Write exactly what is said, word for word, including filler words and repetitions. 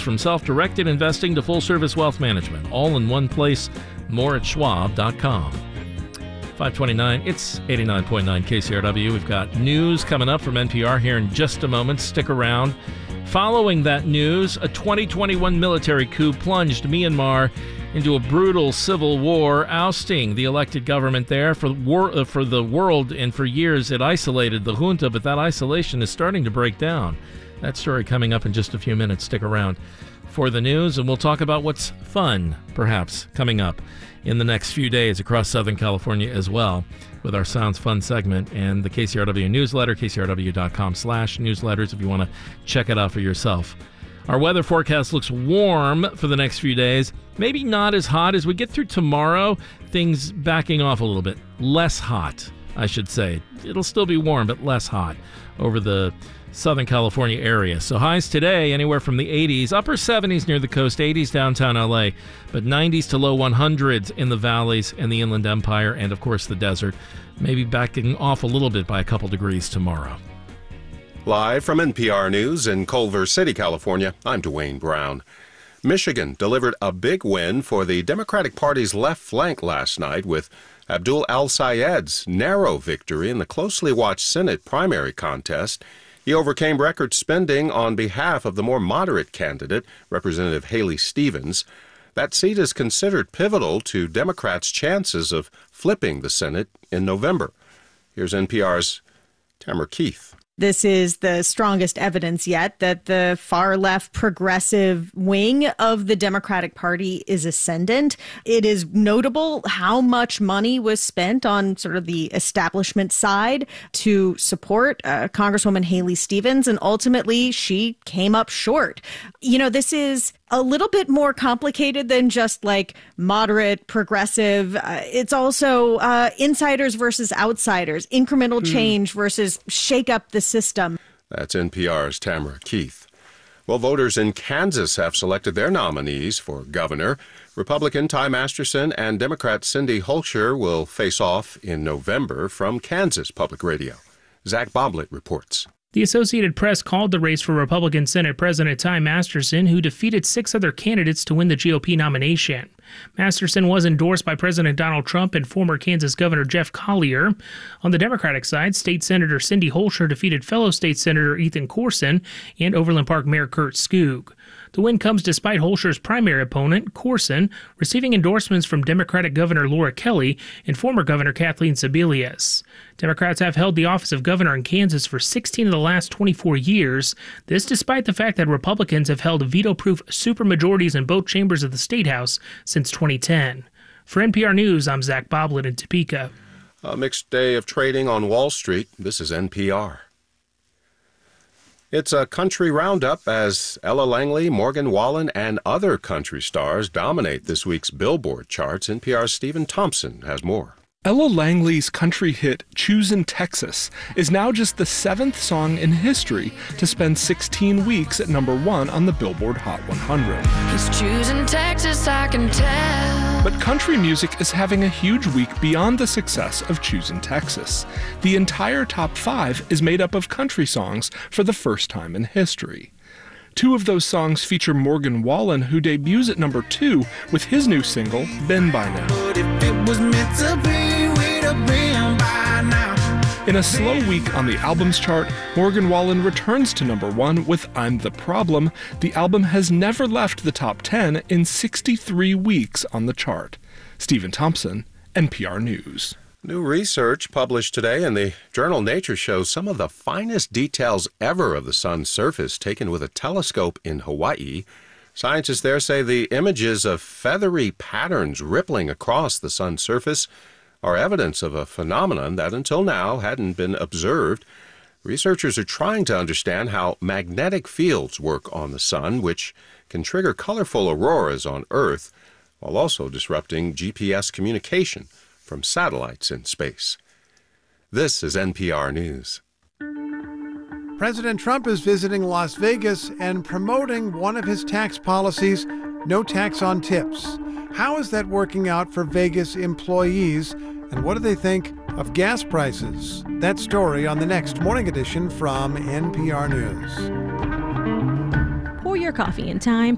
from self-directed investing to full-service wealth management, all in one place. More at schwab dot com. five twenty-nine, it's eighty-nine point nine K C R W. We've got news coming up from N P R here in just a moment. Stick around. Following that news, a twenty twenty-one military coup plunged Myanmar into a brutal civil war, ousting the elected government there. For, war, uh, for the world and for years, it isolated the junta, but that isolation is starting to break down. That story coming up in just a few minutes. Stick around for the news, and we'll talk about what's fun, perhaps, coming up in the next few days across Southern California as well, with our Sounds Fun segment and the K C R W newsletter, k c r w dot com slash newsletters, if you want to check it out for yourself. Our weather forecast looks warm for the next few days. Maybe not as hot as we get through tomorrow. Things backing off a little bit. Less hot, I should say. It'll still be warm, but less hot over the Southern California area. So highs today, anywhere from the eighties, upper seventies near the coast, eighties downtown L A, but nineties to low hundreds in the valleys and the Inland Empire, and of course the desert. Maybe backing off a little bit by a couple degrees tomorrow. Live from N P R News in Culver City, California, I'm Dwayne Brown. Michigan delivered a big win for the Democratic Party's left flank last night with Abdul El-Sayed's narrow victory in the closely watched Senate primary contest. He overcame record spending on behalf of the more moderate candidate, Representative Haley Stevens. That seat is considered pivotal to Democrats' chances of flipping the Senate in November. Here's N P R's Tamara Keith. This is the strongest evidence yet that the far-left progressive wing of the Democratic Party is ascendant. It is notable how much money was spent on sort of the establishment side to support uh, Congresswoman Haley Stevens, and ultimately she came up short. You know, this is a little bit more complicated than just like moderate, progressive. Uh, it's also uh, insiders versus outsiders, incremental mm. change versus shake up the system. That's N P R's Tamara Keith. Well, voters in Kansas have selected their nominees for governor. Republican Ty Masterson and Democrat Cindy Holscher will face off in November. From Kansas Public Radio, Zach Boblet reports. The Associated Press called the race for Republican Senate President Ty Masterson, who defeated six other candidates to win the G O P nomination. Masterson was endorsed by President Donald Trump and former Kansas Governor Jeff Collier. On the Democratic side, State Senator Cindy Holscher defeated fellow State Senator Ethan Corson and Overland Park Mayor Kurt Skoog. The win comes despite Holscher's primary opponent, Corson, receiving endorsements from Democratic Governor Laura Kelly and former Governor Kathleen Sebelius. Democrats have held the office of governor in Kansas for sixteen of the last twenty-four years, this despite the fact that Republicans have held veto-proof supermajorities in both chambers of the State House since twenty ten. For N P R News, I'm Zach Boblet in Topeka. A mixed day of trading on Wall Street. This is N P R. It's a country roundup as Ella Langley, Morgan Wallen, and other country stars dominate this week's Billboard charts. N P R's Stephen Thompson has more. Ella Langley's country hit Choosin' Texas is now just the seventh song in history to spend sixteen weeks at number one on the Billboard Hot one hundred. He's choosing Texas, I can tell. But country music is having a huge week beyond the success of Choosin' Texas. The entire top five is made up of country songs for the first time in history. Two of those songs feature Morgan Wallen, who debuts at number two with his new single, Been By Now. But if it was meant to be, we'd have been by now. In a slow week on the albums chart, Morgan Wallen returns to number one with I'm the Problem. The album has never left the top ten in sixty-three weeks on the chart. Stephen Thompson, N P R News. New research published today in the journal Nature shows some of the finest details ever of the sun's surface taken with a telescope in Hawaii. Scientists there say the images of feathery patterns rippling across the sun's surface are evidence of a phenomenon that until now hadn't been observed. Researchers are trying to understand how magnetic fields work on the sun, which can trigger colorful auroras on Earth, while also disrupting G P S communication from satellites in space. This is N P R News. President Trump is visiting Las Vegas and promoting one of his tax policies, no tax on tips. How is that working out for Vegas employees, and what do they think of gas prices? That story on the next Morning Edition from N P R News. Pour your coffee in time.